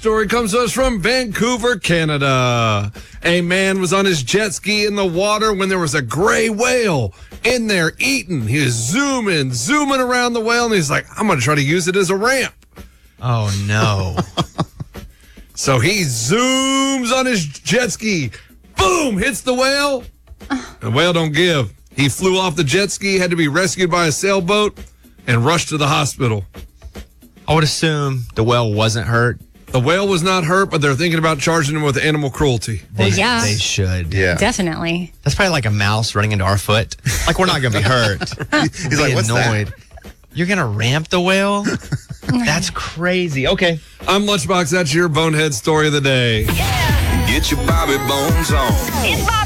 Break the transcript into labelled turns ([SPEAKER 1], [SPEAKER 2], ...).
[SPEAKER 1] story comes to us from Vancouver, Canada. A man was on his jet ski in the water when there was a gray whale in there eating. He was zooming around the whale, and he's like, I'm going to try to use it as a ramp.
[SPEAKER 2] Oh, no.
[SPEAKER 1] So he zooms on his jet ski. Boom! Hits the whale. The whale don't give. He flew off the jet ski, had to be rescued by a sailboat, and rushed to the hospital.
[SPEAKER 2] I would assume the whale wasn't hurt.
[SPEAKER 1] The whale was not hurt, but they're thinking about charging him with animal cruelty.
[SPEAKER 2] They should.
[SPEAKER 3] Yeah.
[SPEAKER 4] Definitely.
[SPEAKER 2] That's probably like a mouse running into our foot. Like, we're not going to be hurt.
[SPEAKER 3] He's like, what's
[SPEAKER 2] annoyed.
[SPEAKER 3] that?
[SPEAKER 2] You're going to ramp the whale? That's crazy. Okay.
[SPEAKER 1] I'm Lunchbox. That's your bonehead story of the day.
[SPEAKER 5] Get your Bobby Bones on.
[SPEAKER 6] It's Bobby